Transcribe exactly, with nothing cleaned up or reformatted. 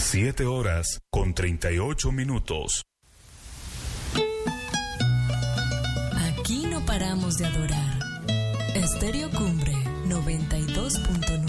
Siete horas con treinta y ocho minutos. Aquí no paramos de adorar. Estéreo Cumbre noventa y dos punto nueve.